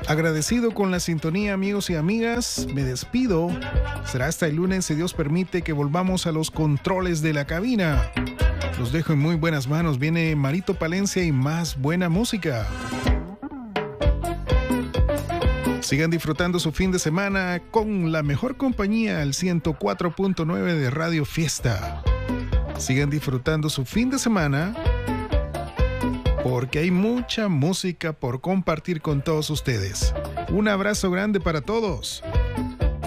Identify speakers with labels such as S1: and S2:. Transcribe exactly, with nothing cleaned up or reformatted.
S1: Agradecido con la sintonía, amigos y amigas, me despido. Será hasta el lunes, si Dios permite, que volvamos a los controles de la cabina. Los dejo en muy buenas manos. Viene Marito Palencia y más buena música. Sigan disfrutando su fin de semana con la mejor compañía, al ciento cuatro punto nueve de Radio Fiesta. Sigan disfrutando su fin de semana, porque hay mucha música por compartir con todos ustedes. Un abrazo grande para todos.